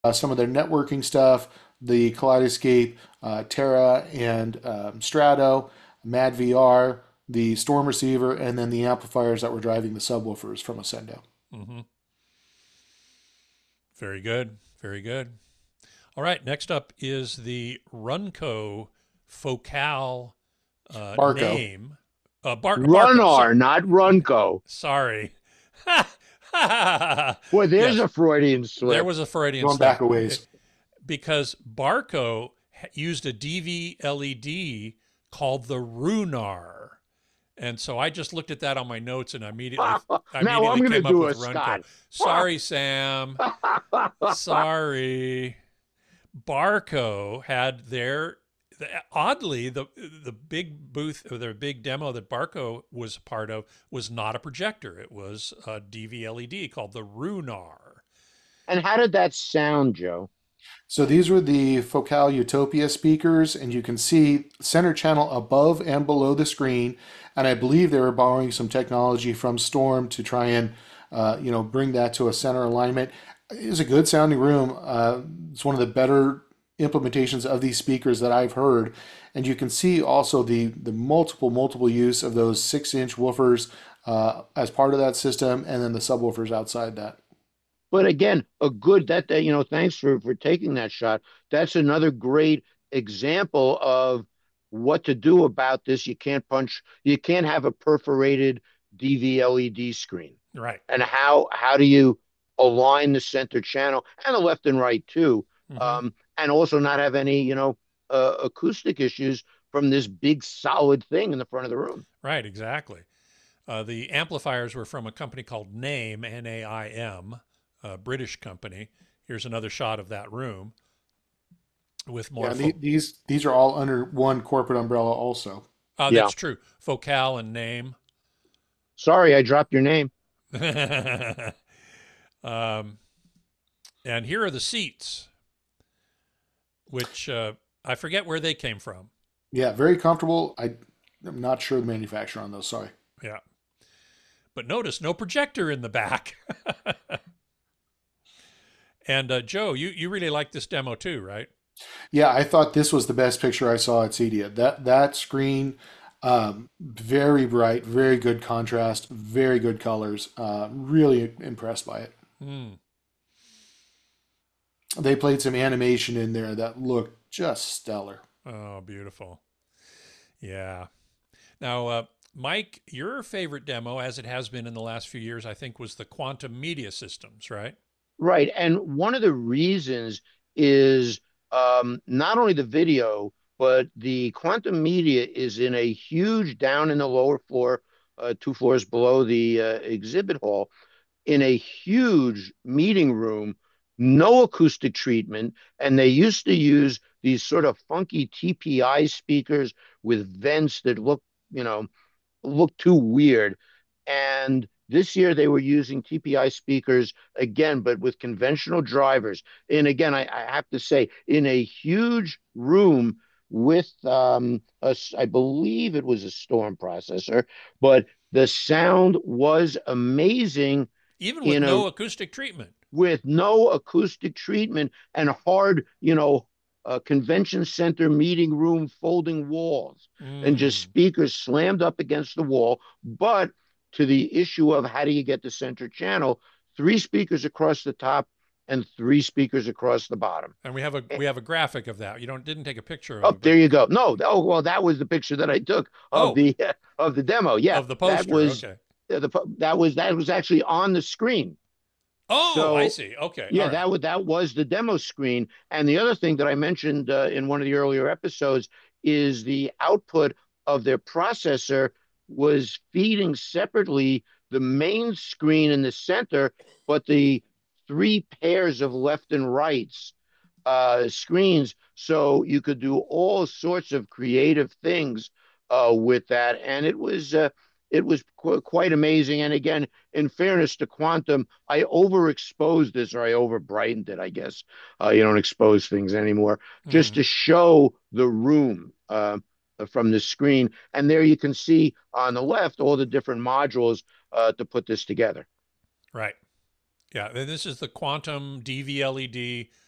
some of their networking stuff, the Kaleidoscape, Terra, and Strato, MadVR, the Storm receiver, and then the amplifiers that were driving the subwoofers from Ascendo. Hmm. Very good. Very good. All right. Next up is the Runco Focal Barco. name. Barco. Runnar, not Runco. Sorry. Boy, there's Yes, a Freudian there slip. was a Freudian Going back slip a ways. because Barco used a DV LED called the Runar. And so I just looked at that on my notes and I Now I'm immediately going to came up do with a Runco. Scott. Sorry, Sam. Sorry. Barco had oddly the big booth or the big demo that Barco was part of was not a projector. It was a DV LED called the Runar. And how did that sound, Joe? So these were the Focal Utopia speakers, and you can see center channel above and below the screen. And I believe they were borrowing some technology from Storm to try and, bring that to a center alignment. It's a good sounding room. It's one of the better implementations of these speakers that I've heard. And you can see also the multiple use of those 6-inch woofers as part of that system, and then the subwoofers outside that. But again, a good that thanks for taking that shot. That's another great example of what to do about this. You can't have a perforated DV LED screen. Right. And how do you align the center channel and the left and right too, Mm-hmm. and also not have any acoustic issues from this big solid thing in the front of the room. Right. Exactly. The amplifiers were from a company called Naim, Naim, a British company. Here's another shot of that room with more. Yeah, these are all under one corporate umbrella also. Yeah. That's true. Focal and Naim. Sorry, I dropped your name. um, and here are the seats, which I forget where they came from. Yeah, very comfortable. I'm not sure the manufacturer on those. Sorry. Yeah. But notice no projector in the back. And Joe, you really like this demo too, right? Yeah, I thought this was the best picture I saw at CEDIA. That screen, very bright, very good contrast, very good colors. Really impressed by it. Mm. They played some animation in there that looked just stellar. Oh, beautiful. Yeah. Now, Mike, your favorite demo, as it has been in the last few years, I think, was the quantum media systems, right? Right. And one of the reasons is not only the video, but the quantum media is in a huge down in the lower floor, 2 floors below the exhibit hall, in a huge meeting room, no acoustic treatment. And they used to use these sort of funky TPI speakers with vents that look too weird. And this year they were using TPI speakers again, but with conventional drivers. And again, I have to say, in a huge room with, I believe it was a Storm processor, but the sound was amazing Even with in a no acoustic treatment. with no acoustic treatment and hard, convention center meeting room folding walls and just Mm. speakers slammed up against the wall. But to the issue of how do you get the center channel, three speakers across the top and three speakers across the bottom. And we have a graphic of that. You didn't take a picture of Oh, it, but there you go. No, oh well, that was the picture that I took of oh, the demo. Yeah, of the that poster. was Okay. that was actually on the screen. Oh, I So see. Okay. All yeah, right. that was the demo screen. And the other thing that I mentioned in one of the earlier episodes is the output of their processor was feeding separately the main screen in the center, but the three pairs of left and rights screens, so you could do all sorts of creative things with that, and it was quite amazing. And again, in fairness to Quantum, I overexposed this, or I overbrightened it, I guess. You don't expose things anymore, just Mm-hmm. to show the room from the screen. And there you can see on the left all the different modules to put this together. Right. Yeah. And this is the quantum DV LED